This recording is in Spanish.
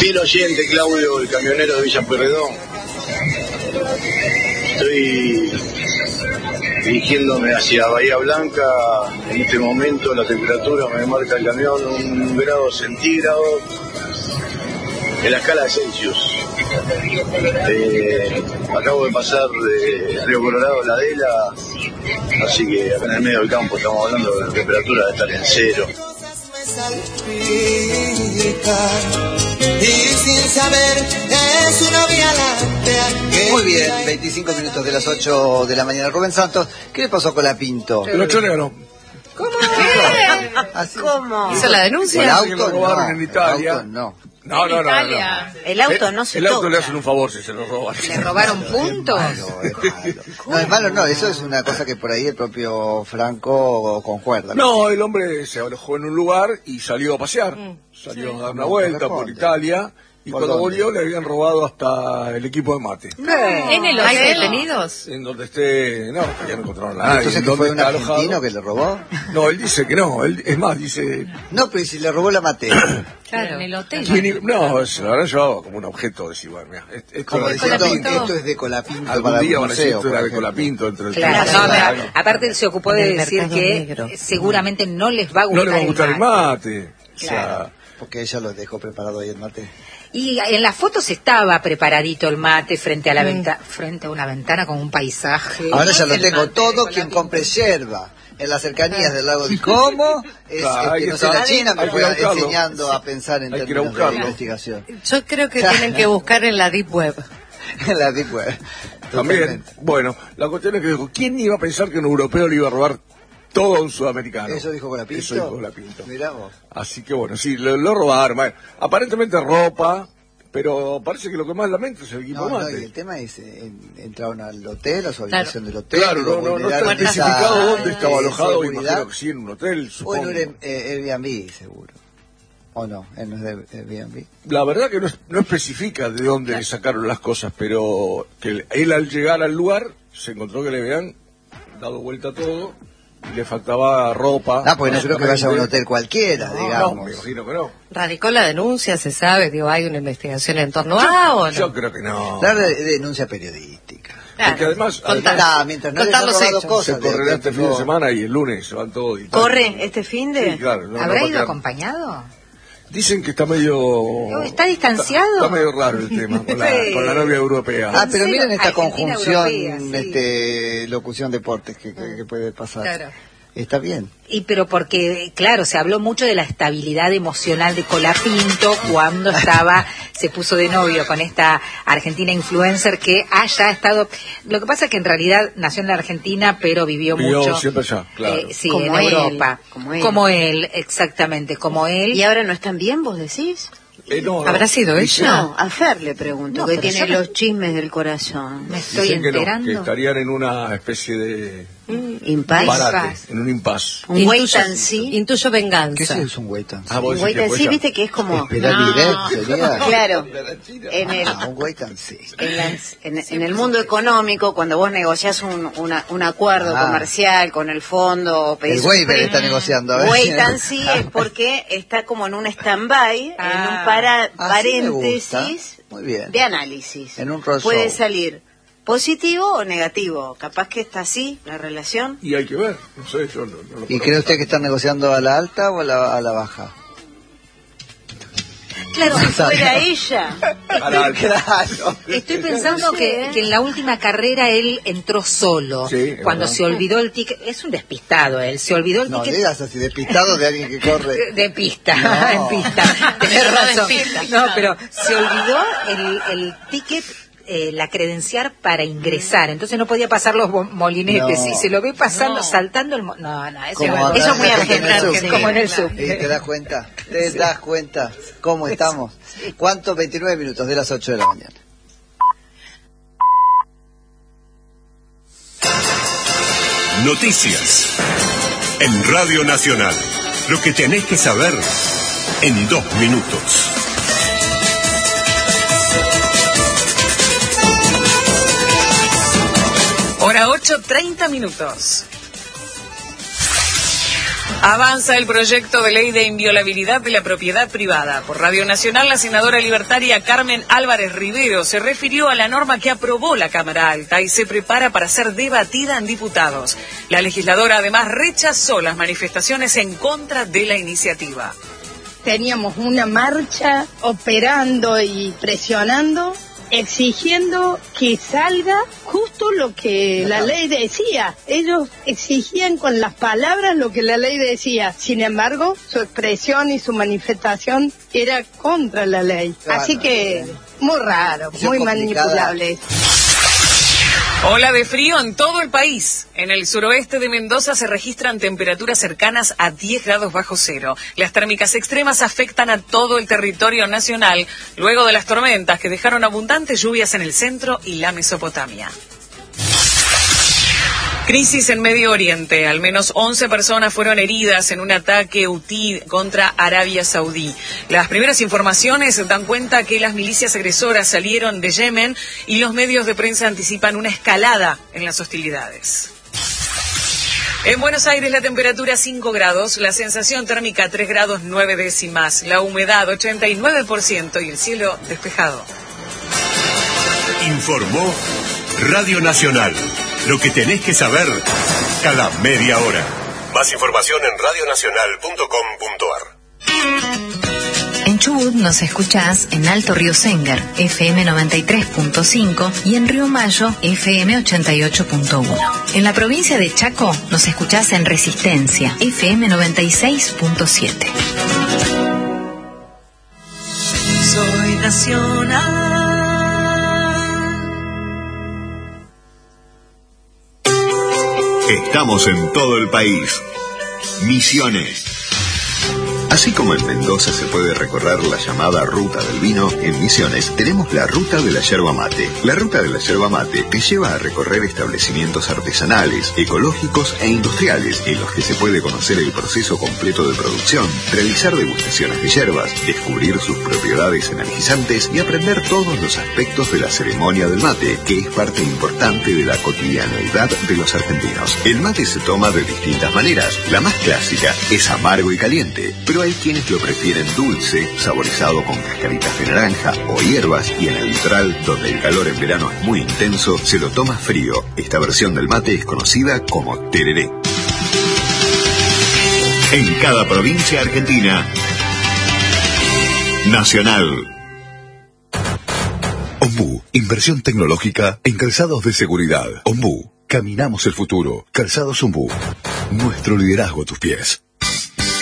Fiel oyente, Claudio, el camionero de Villa Pueyrredón. Estoy dirigiéndome hacia Bahía Blanca. En este momento la temperatura me marca el camión 1 grado centígrado en la escala de Celsius. Acabo de pasar de Río Colorado a La Adela, así que acá en el medio del campo estamos hablando de la temperatura de estar en 0. Muy bien, 25 minutos de las 8 de la mañana. Rubén Santos, ¿qué le pasó con la Pinto? Lo chorearon. ¿Cómo? ¿Cómo? ¿Hizo la denuncia? El Parece que lo auto robaron no, en Italia. el auto no. No. El auto no se El auto toca. le hacen un favor si se lo roban. ¿Le robaron puntos? No, es malo, no, eso es una cosa que por ahí el propio Franco concuerda. No, el hombre se alojó en un lugar y salió a pasear. Salió a dar una vuelta por Italia. Y ¿Por cuando dónde? volvió le habían robado hasta el equipo de mate. ¿En el ¿Hay hotel? detenidos? En donde esté... No, ya no encontraron a nadie. Entonces, ¿En ¿que fue un dónde está argentino alojado? que le robó? No, él dice que no. Él, es más, dice... No, pero ¿y si le robó la mate? Claro, en el hotel. No, se lo habrán llevado como un objeto. Decir, bueno, mira, esto Como es de diciendo, Colapinto. esto es de Colapinto Algún para el día van a decir museo, esto era por de ejemplo. Colapinto entre el Claro, tren. no, pero aparte se ocupó de En el decir mercado que negro. seguramente no les va a No gustar, le va a gustar el mate. O sea, Claro. Porque ella lo dejó preparado ahí el mate. Y en las fotos estaba preparadito el mate frente a la frente a una ventana con un paisaje. Ahora ya lo El tengo mate todo. de Quien Colapinto. compre yerba en las cercanías del lago de Como es Ahí no sé, está. la China me Hay que fue buscarlo. enseñando a pensar en Hay que ir a términos de buscarlo. investigación. Yo creo que tienen que buscar en la Deep Web. La Deep Web. también, Totalmente. bueno, la cuestión es que dijo, ¿quién iba a pensar que un europeo le iba a robar todo a un sudamericano? ¿Eso dijo Colapinto? Eso dijo Colapinto. Mirá vos. Así que bueno, sí, lo robaron. Bueno, aparentemente ropa, pero parece que lo que más lamento es el equipo No, mate. y el tema es, entraron al hotel, a su habitación del hotel. Claro, lo no vulneraron está especificado esa, dónde estaba alojado, seguridad. imagino que sí, en un hotel, O en supongo. un Airbnb, seguro. ¿O no? Él no es de Airbnb. La verdad que no especifica de dónde le sacaron las cosas, pero que él al llegar al lugar se encontró que le habían dado vuelta a todo y le faltaba ropa. Ah, pues no creo que vaya a un hotel cualquiera, No, digamos. me imagino que no. Radicó la denuncia, se sabe, digo, hay una investigación en torno a o no. Yo creo que no. La denuncia periodística. Porque además Mientras no contar les los han robado hechos. cosas. se correrá este fin de semana y el lunes se van todos. y tal. ¿Corre este fin de? Sí, claro. no va ¿Habrá a ido quedar- acompañado? Dicen que está medio... ¿Está distanciado? Está medio raro el tema con la novia europea. Ah, pero Sí, miren esta Argentina, conjunción, europea, sí. locución deportes que puede pasar. Claro. Está bien. Pero porque, claro, se habló mucho de la estabilidad emocional de Colapinto cuando se puso de novio con esta argentina influencer que haya estado... Lo que pasa es que en realidad nació en la Argentina, pero vivió mucho... siempre allá, claro. Sí, como en él, Europa. como él, exactamente, como él. ¿Y ahora no están bien, vos decís? No, ¿Habrá sido dicen- ella? No, a Fer le pregunto, No, que pero tiene yo no- los chismes del corazón. Me estoy Dicen que no, enterando. que estarían en una especie de Impas. parate, en un impasse. Un wait and see. Intuyo ¿Qué venganza. es un wait and see? Ah, vos Un decís wait que and fue see, ella. viste que es como... Esperar direct sería. Claro, en el, Un wait and see. en el mundo económico, cuando vos negociás un acuerdo Ah. comercial con el fondo... pedís El un waiver préstamo, está negociando. ¿eh? wait and see es porque está como en un stand-by, en un Así me gusta. paréntesis Muy bien. de análisis. En un roadshow. Puede salir positivo o negativo. Capaz que está así la relación. Y hay que ver, no sé, yo no lo ¿Y conozco. cree usted que están negociando a la alta o a la baja? Claro, Fuera ella. Claro. Claro. estoy pensando que en la última carrera él entró solo. Sí, es Cuando verdad. se olvidó el ticket. Es un despistado él. Se olvidó el No ticket. digas así, despistado de alguien que corre. De pista, No. en pista. Tenés razón. De pista. No, pero se olvidó el ticket, la credencial para ingresar. Entonces no podía pasar los molinetes. No. Y se lo ve pasando, No. saltando el... No, eso, Como eso es muy acá en el argentino. subte. Como en el ¿Y subte. te das cuenta? ¿Te das cuenta cómo estamos? ¿Cuántos? 29 minutos de las 8 de la mañana. Noticias en Radio Nacional. Lo que tenés que saber en 2 minutos. Hora 8:30 minutos. Avanza el proyecto de ley de inviolabilidad de la propiedad privada. Por Radio Nacional, la senadora libertaria Carmen Álvarez Rivero se refirió a la norma que aprobó la Cámara Alta y se prepara para ser debatida en diputados. La legisladora además rechazó las manifestaciones en contra de la iniciativa. Teníamos una marcha operando y presionando, exigiendo que salga justo lo que la ley decía. Ellos exigían con las palabras lo que la ley decía. Sin embargo, su expresión y su manifestación era contra la ley. Así que, muy raro, muy manipulable. Ola de frío en todo el país. En el suroeste de Mendoza se registran temperaturas cercanas a 10 grados bajo cero. Las térmicas extremas afectan a todo el territorio nacional, luego de las tormentas que dejaron abundantes lluvias en el centro y la Mesopotamia. Crisis en Medio Oriente. Al menos 11 personas fueron heridas en un ataque hutí contra Arabia Saudí. Las primeras informaciones dan cuenta que las milicias agresoras salieron de Yemen y los medios de prensa anticipan una escalada en las hostilidades. En Buenos Aires la temperatura 5 grados, la sensación térmica 3 grados 9 décimas, la humedad 89% y el cielo despejado. Informó Radio Nacional. Lo que tenés que saber cada media hora. Más información en radionacional.com.ar. En Chubut nos escuchás en Alto Río Sengar, FM 93.5 y en Río Mayo, FM 88.1. En la provincia de Chaco nos escuchás en Resistencia, FM 96.7. Soy nacional. Estamos en todo el país. Misiones. Así como en Mendoza se puede recorrer la llamada Ruta del Vino, en Misiones tenemos la Ruta de la Yerba Mate. La Ruta de la Yerba Mate te lleva a recorrer establecimientos artesanales, ecológicos e industriales, en los que se puede conocer el proceso completo de producción, realizar degustaciones de yerbas, descubrir sus propiedades energizantes y aprender todos los aspectos de la ceremonia del mate, que es parte importante de la cotidianeidad de los argentinos. El mate se toma de distintas maneras. La más clásica es amargo y caliente, pero hay quienes lo prefieren dulce, saborizado con cascaritas de naranja o hierbas, y en el litoral, donde el calor en verano es muy intenso, se lo toma frío. Esta versión del mate es conocida como tereré. En cada provincia argentina, Nacional. Ombú, inversión tecnológica en calzados de seguridad. Ombú, caminamos el futuro. Calzados Ombú, nuestro liderazgo a tus pies.